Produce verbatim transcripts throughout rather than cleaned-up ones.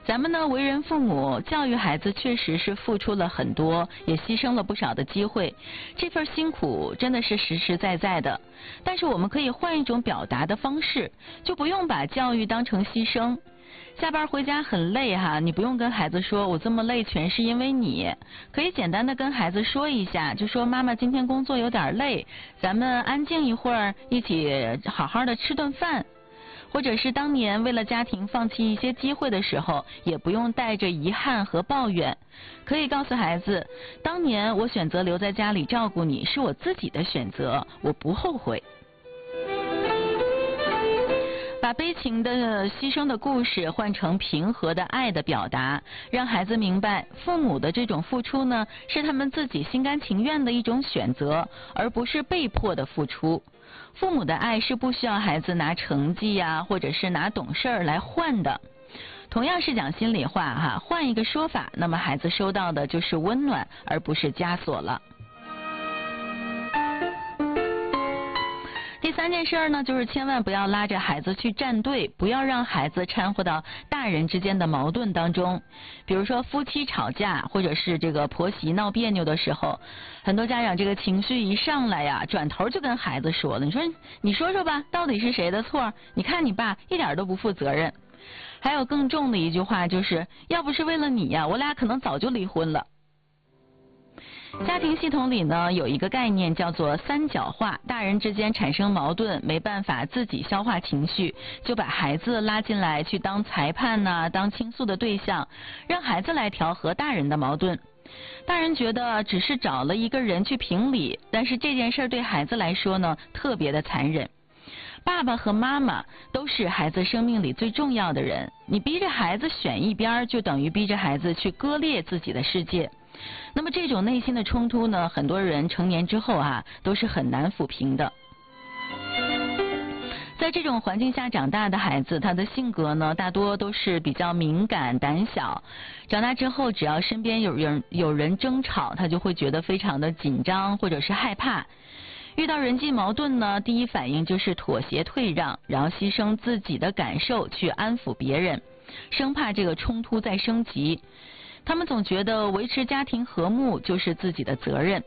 咱们呢为人父母，教育孩子确实是付出了很多，也牺牲了不少的机会，这份辛苦真的是实实在在的。但是我们可以换一种表达的方式，就不用把教育当成牺牲。下班回家很累哈，你不用跟孩子说我这么累全是因为你，可以简单的跟孩子说一下，就说妈妈今天工作有点累，咱们安静一会儿，一起好好的吃顿饭。或者是当年为了家庭放弃一些机会的时候，也不用带着遗憾和抱怨，可以告诉孩子，当年我选择留在家里照顾你是我自己的选择，我不后悔。把悲情的牺牲的故事换成平和的爱的表达，让孩子明白父母的这种付出呢，是他们自己心甘情愿的一种选择，而不是被迫的付出。父母的爱是不需要孩子拿成绩呀、啊，或者是拿懂事儿来换的。同样是讲心里话哈，换一个说法，那么孩子收到的就是温暖，而不是枷锁了。第三件事呢，就是千万不要拉着孩子去站队，不要让孩子掺和到大人之间的矛盾当中。比如说夫妻吵架，或者是这个婆媳闹别扭的时候，很多家长这个情绪一上来呀，转头就跟孩子说了，你说你说说吧，到底是谁的错？你看你爸一点都不负责任。还有更重的一句话就是，要不是为了你呀，我俩可能早就离婚了。家庭系统里呢，有一个概念叫做三角化，大人之间产生矛盾，没办法自己消化情绪，就把孩子拉进来去当裁判呐、啊，当倾诉的对象，让孩子来调和大人的矛盾。大人觉得只是找了一个人去评理，但是这件事对孩子来说呢，特别的残忍。爸爸和妈妈都是孩子生命里最重要的人，你逼着孩子选一边，就等于逼着孩子去割裂自己的世界。那么这种内心的冲突呢，很多人成年之后啊，都是很难抚平的。在这种环境下长大的孩子，他的性格呢，大多都是比较敏感、胆小。长大之后，只要身边有人有人争吵，他就会觉得非常的紧张或者是害怕。遇到人际矛盾呢，第一反应就是妥协退让，然后牺牲自己的感受去安抚别人，生怕这个冲突再升级。他们总觉得维持家庭和睦就是自己的责任。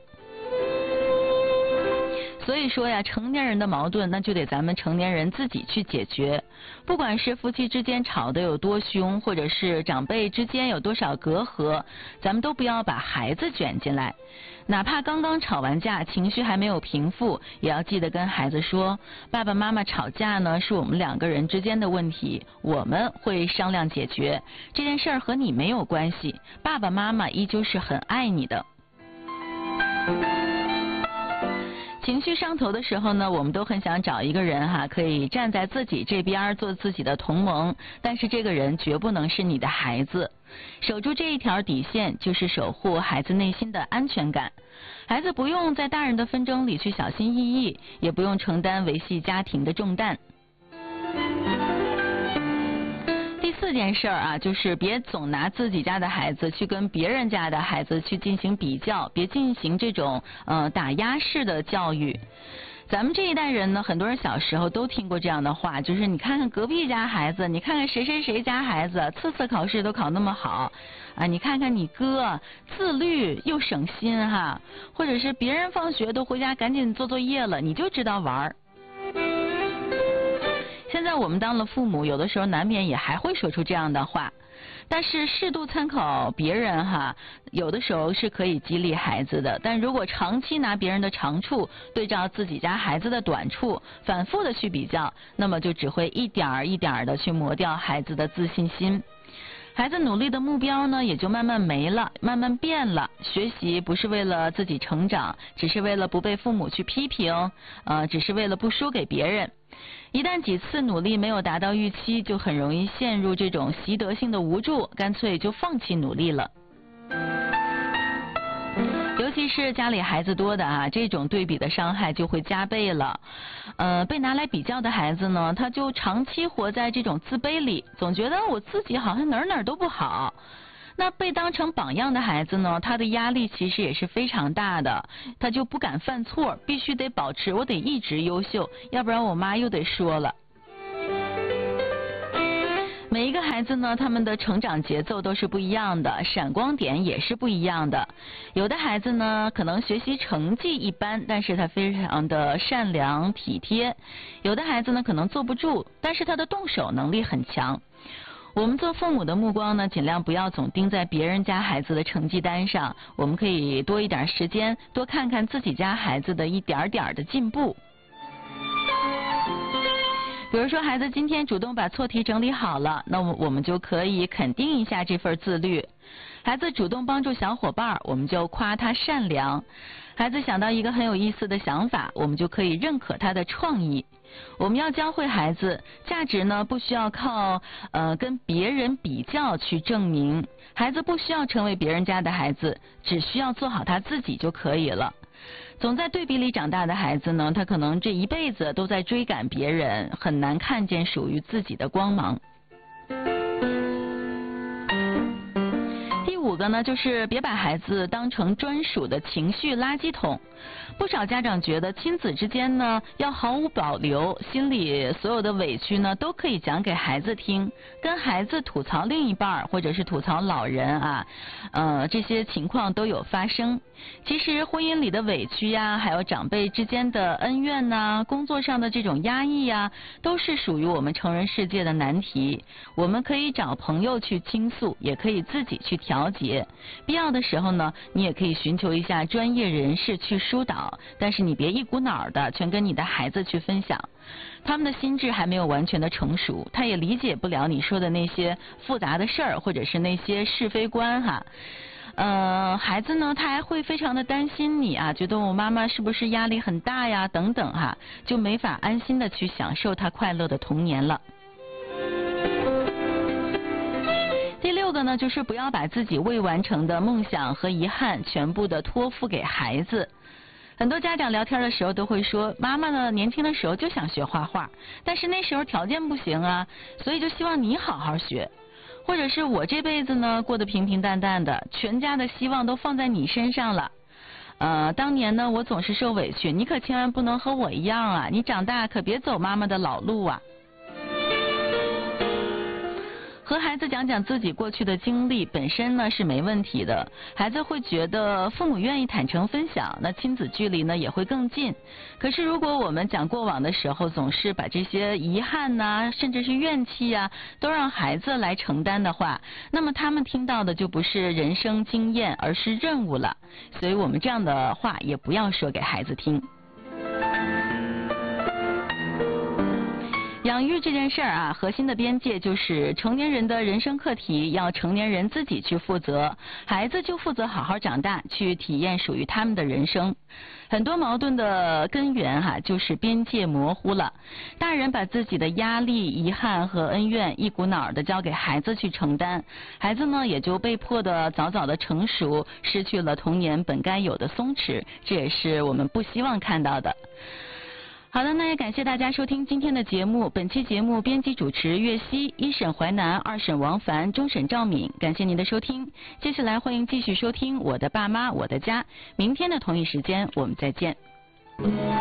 所以说呀，成年人的矛盾那就得咱们成年人自己去解决。不管是夫妻之间吵得有多凶，或者是长辈之间有多少隔阂，咱们都不要把孩子卷进来。哪怕刚刚吵完架，情绪还没有平复，也要记得跟孩子说，爸爸妈妈吵架呢是我们两个人之间的问题，我们会商量解决，这件事儿和你没有关系，爸爸妈妈依旧是很爱你的。情绪上头的时候呢，我们都很想找一个人哈，可以站在自己这边做自己的同盟，但是这个人绝不能是你的孩子。守住这一条底线，就是守护孩子内心的安全感。孩子不用在大人的纷争里去小心翼翼，也不用承担维系家庭的重担。第四件事儿啊，就是别总拿自己家的孩子去跟别人家的孩子去进行比较，别进行这种呃打压式的教育。咱们这一代人呢，很多人小时候都听过这样的话，就是你看看隔壁家孩子，你看看谁谁谁家孩子，次次考试都考那么好啊，你看看你哥自律又省心哈，或者是别人放学都回家赶紧做作业了，你就知道玩儿。现在我们当了父母，有的时候难免也还会说出这样的话，但是适度参考别人哈，有的时候是可以激励孩子的，但如果长期拿别人的长处对照自己家孩子的短处，反复的去比较，那么就只会一点儿一点儿的去磨掉孩子的自信心。孩子努力的目标呢，也就慢慢没了，慢慢变了。学习不是为了自己成长，只是为了不被父母去批评，呃，只是为了不输给别人。一旦几次努力没有达到预期，就很容易陷入这种习得性的无助，干脆就放弃努力了。尤其是家里孩子多的啊，这种对比的伤害就会加倍了。呃，被拿来比较的孩子呢，他就长期活在这种自卑里，总觉得我自己好像哪儿哪儿都不好。那被当成榜样的孩子呢，他的压力其实也是非常大的，他就不敢犯错，必须得保持我得一直优秀，要不然我妈又得说了。 每一个孩子呢，他们的成长节奏都是不一样的，闪光点也是不一样的。有的孩子呢，可能学习成绩一般，但是他非常的善良体贴；有的孩子呢，可能坐不住，但是他的动手能力很强。我们做父母的目光呢，尽量不要总盯在别人家孩子的成绩单上，我们可以多一点时间，多看看自己家孩子的一点点的进步。比如说，孩子今天主动把错题整理好了，那么我们就可以肯定一下这份自律。孩子主动帮助小伙伴，我们就夸他善良。孩子想到一个很有意思的想法，我们就可以认可他的创意。我们要教会孩子，价值呢不需要靠呃跟别人比较去证明，孩子不需要成为别人家的孩子，只需要做好他自己就可以了。总在对比里长大的孩子呢，他可能这一辈子都在追赶别人，很难看见属于自己的光芒。第五个呢，就是别把孩子当成专属的情绪垃圾桶。不少家长觉得亲子之间呢要毫无保留，心里所有的委屈呢都可以讲给孩子听，跟孩子吐槽另一半或者是吐槽老人啊，呃这些情况都有发生。其实婚姻里的委屈呀，还有长辈之间的恩怨呐，工作上的这种压抑呀，都是属于我们成人世界的难题。我们可以找朋友去倾诉，也可以自己去调节。必要的时候呢，你也可以寻求一下专业人士去疏导，但是你别一股脑的全跟你的孩子去分享。他们的心智还没有完全的成熟，他也理解不了你说的那些复杂的事儿，或者是那些是非观哈。呃，孩子呢，他还会非常的担心你啊，觉得我妈妈是不是压力很大呀，等等哈，就没法安心的去享受他快乐的童年了。第六个呢，就是不要把自己未完成的梦想和遗憾全部的托付给孩子。很多家长聊天的时候都会说，妈妈呢年轻的时候就想学画画，但是那时候条件不行啊，所以就希望你好好学。或者是我这辈子呢过得平平淡淡的，全家的希望都放在你身上了。呃，当年呢我总是受委屈，你可千万不能和我一样啊，你长大可别走妈妈的老路啊。和孩子讲讲自己过去的经历本身呢是没问题的，孩子会觉得父母愿意坦诚分享，那亲子距离呢也会更近。可是如果我们讲过往的时候，总是把这些遗憾呐、啊，甚至是怨气啊，都让孩子来承担的话，那么他们听到的就不是人生经验，而是任务了。所以我们这样的话也不要说给孩子听。养育这件事儿啊，核心的边界就是成年人的人生课题要成年人自己去负责，孩子就负责好好长大，去体验属于他们的人生。很多矛盾的根源哈、啊，就是边界模糊了。大人把自己的压力、遗憾和恩怨一股脑的交给孩子去承担，孩子呢也就被迫的早早的成熟，失去了童年本该有的松弛，这也是我们不希望看到的。好的，那也感谢大家收听今天的节目。本期节目编辑主持岳西，一审淮南，二审王凡，终审赵敏。感谢您的收听，接下来欢迎继续收听我的爸妈我的家。明天的同一时间我们再见。